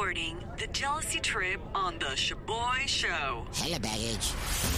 Reporting the jealousy trip on the Shaboy Show. Hella baggage.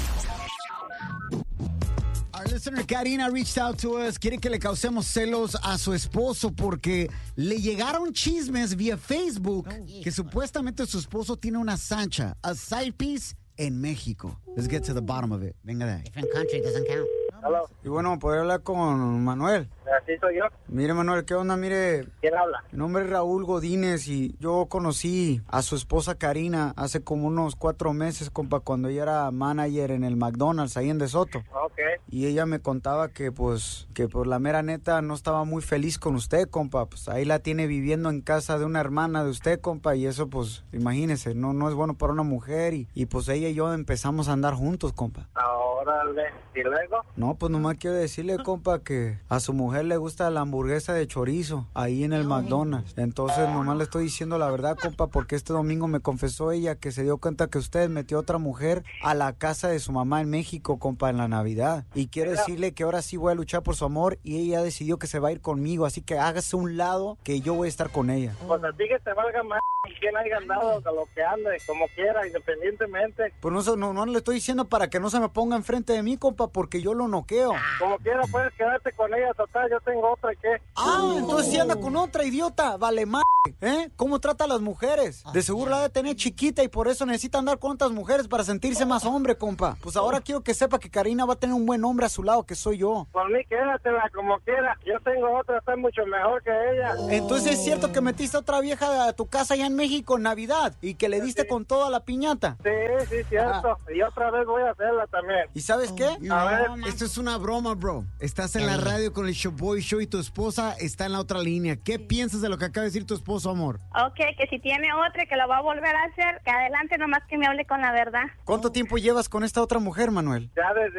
Our listener Karina reached out to us. Quiere que le causemos celos a su esposo porque le llegaron chismes vía Facebook que supuestamente su esposo tiene una Sancha, a side piece, en México. Let's get to the bottom of it. Venga de ahí. Different country doesn't count. Hello. Y bueno, ¿podría hablar con Manuel? Así soy yo. Mire, Manuel, ¿qué onda? Mire, ¿Quién habla? mi nombre es Raúl Godínez y yo conocí a su esposa Karina hace como unos 4 meses, compa, cuando ella era manager en el McDonald's ahí en De Soto. Ok. Y ella me contaba que pues la mera neta no estaba muy feliz con usted, compa. Pues ahí la tiene viviendo en casa de una hermana de usted, compa, y eso pues, imagínese, no es bueno para una mujer y pues ella y yo empezamos a andar juntos, compa. Órale. ¿Y luego? No, pues nomás quiero decirle, compa, que a su mujer le gusta la hamburguesa de chorizo ahí en el McDonald's. Entonces nomás le estoy diciendo la verdad, compa, porque este domingo me confesó ella que se dio cuenta que usted metió a otra mujer a la casa de su mamá en México, compa, en la Navidad. Y quiero decirle que ahora sí voy a luchar por su amor y ella decidió que se va a ir conmigo, así que hágase un lado que yo voy a estar con ella. Pues a ti que te valga más quien haya andado, con lo que ande, como quiera, independientemente. Pues no le estoy diciendo para que no se me ponga enfrente de mí, compa, porque yo lo noqueo. Como quiera, puedes quedarte con ella, total, yo tengo otra, ¿y qué? Ah, entonces sí anda con otra, idiota, vale más, ¿eh? ¿Cómo trata a las mujeres? De seguro la ha de tener chiquita y por eso necesita andar con otras mujeres para sentirse más hombre, compa. Pues ahora quiero que sepa que Karina va a tener un buen hombre a su lado, que soy yo. Por mí, quédatela como quiera. Yo tengo otra, está mucho mejor que ella. Entonces es cierto que metiste a otra vieja a tu casa allá en México en Navidad y que le diste con toda la piñata. Sí, cierto. Y otra vez voy a hacerla también. ¿Y sabes qué? A ver. Esto es una broma, bro. Estás en la radio con el Showboy Show y tu esposa está en la otra línea. ¿Qué piensas de lo que acaba de decir tu esposo, amor? Ok, que si tiene otra que lo va a volver a hacer, que adelante, nomás que me hable con la verdad. ¿Cuánto tiempo llevas con esta otra mujer, Manuel?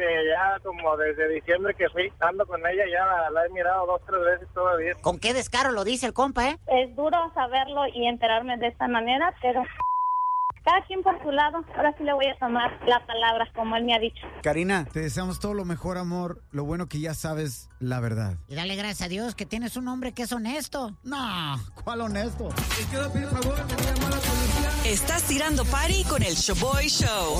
Desde diciembre que fui, ando con ella, ya la he mirado 2, 3 veces todavía. ¿Con qué descaro lo dice el compa, eh? Es duro saberlo y enterarme de esta manera, pero cada quien por su lado. Ahora sí le voy a tomar la palabra, como él me ha dicho. Karina. Te deseamos todo lo mejor, amor. Lo bueno que ya sabes la verdad. Y dale gracias a Dios que tienes un hombre que es honesto. No, ¿cuál honesto? Estás tirando party con el Shaboy Show.